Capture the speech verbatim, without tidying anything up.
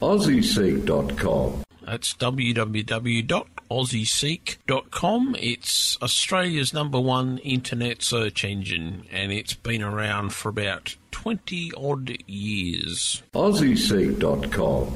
Aussie Seek dot com. That's w w w dot aussie seek dot com. It's Australia's number one internet search engine, and it's been around for about twenty odd years. Aussie Seek dot com.